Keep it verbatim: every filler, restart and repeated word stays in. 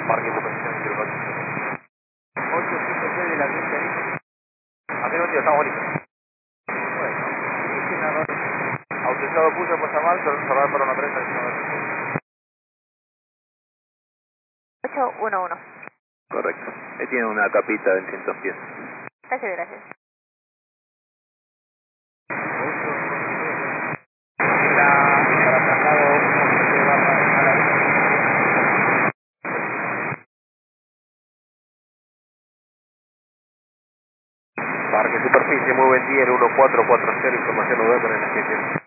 Parque Superficie cero ocho. ocho cinco seis de la quinta, ¿eh? Afirmativo, estamos listos. Bueno, dicen a dos. Autorizado pulso, puesta mal, cerrar para una treinta. ocho uno uno. Correcto. Ahí tiene una capita de cientos pies. Gracias, gracias. Para traslado a la Parque Superficie, muy buen día, el uno cuatro cuatro cero, información nueve con el especie.